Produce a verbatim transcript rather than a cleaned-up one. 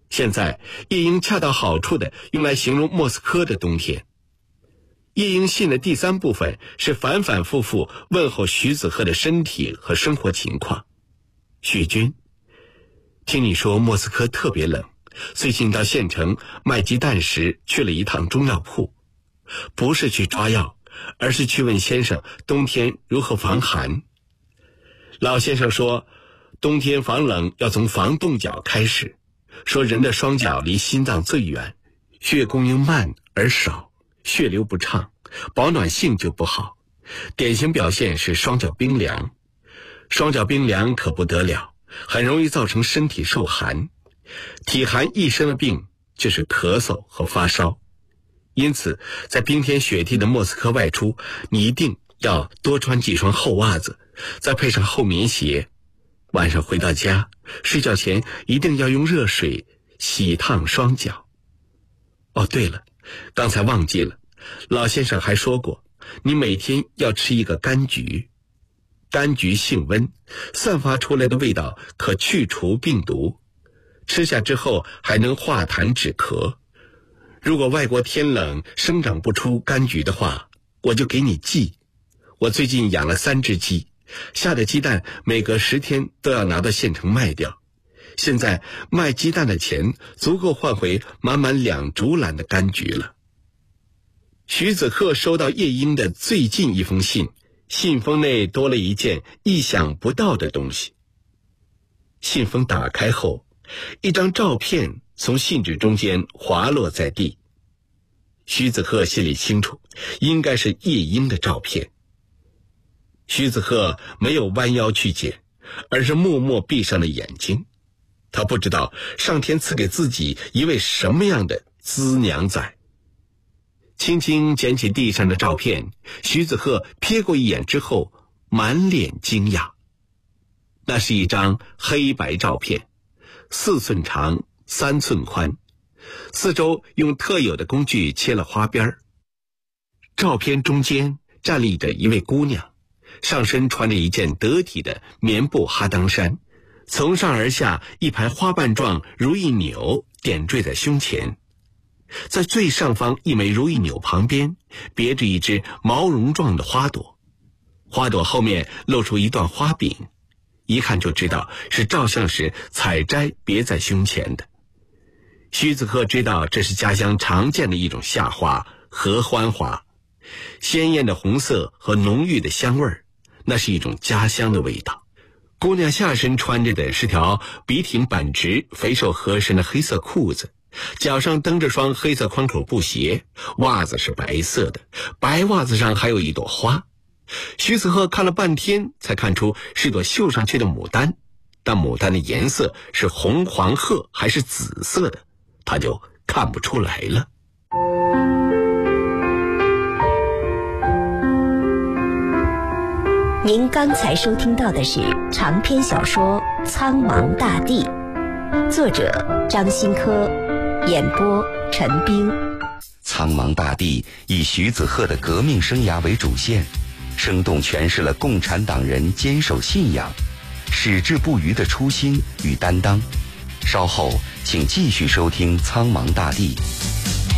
现在夜莺恰到好处地用来形容莫斯科的冬天。夜莺信的第三部分是反反复复问候徐子鹤的身体和生活情况。许君，听你说莫斯科特别冷，最近到县城卖鸡蛋时去了一趟中药铺，不是去抓药，而是去问先生冬天如何防寒。老先生说，冬天防冷要从防冻脚开始，说人的双脚离心脏最远，血供应慢而少，血流不畅，保暖性就不好，典型表现是双脚冰凉。双脚冰凉可不得了，很容易造成身体受寒，体寒一身的病就是咳嗽和发烧。因此在冰天雪地的莫斯科外出，你一定要多穿几双厚袜子，再配上厚棉鞋。晚上回到家，睡觉前一定要用热水洗烫双脚。哦，对了，刚才忘记了，老先生还说过，你每天要吃一个柑橘。柑橘性温，散发出来的味道可去除病毒，吃下之后还能化痰止咳。如果外国天冷生长不出柑橘的话，我就给你寄。我最近养了三只鸡，下的鸡蛋每隔十天都要拿到县城卖掉。现在卖鸡蛋的钱足够换回满满两竹篮的柑橘了。徐子鹤收到夜莺的最近一封信，信封内多了一件意想不到的东西。信封打开后，一张照片从信纸中间滑落在地。徐子鹤心里清楚，应该是夜莺的照片。徐子鹤没有弯腰去捡，而是默默闭上了眼睛。他不知道上天赐给自己一位什么样的姿娘仔。轻轻捡起地上的照片，徐子鹤瞥过一眼之后，满脸惊讶。那是一张黑白照片，四寸长，三寸宽，四周用特有的工具切了花边。照片中间站立着一位姑娘，上身穿着一件得体的棉布哈裆衫，从上而下一排花瓣状如意钮点缀在胸前。在最上方一枚如意钮旁边别着一只毛绒状的花朵，花朵后面露出一段花柄，一看就知道是照相时采摘别在胸前的。徐子鹤知道这是家乡常见的一种夏花合欢花，鲜艳的红色和浓郁的香味，那是一种家乡的味道。姑娘下身穿着的是条笔挺板直肥瘦合身的黑色裤子，脚上蹬着双黑色宽口布鞋，袜子是白色的，白袜子上还有一朵花。徐子鹤看了半天才看出是朵绣上去的牡丹，但牡丹的颜色是红黄褐还是紫色的，他就看不出来了。 您刚才收听到的是长篇小说《苍茫大地》，作者张新科，演播陈冰。 苍茫大地以徐子鹤的革命生涯为主线，生动诠释了共产党人坚守信仰、矢志不渝的初心与担当。稍后请继续收听苍茫大地。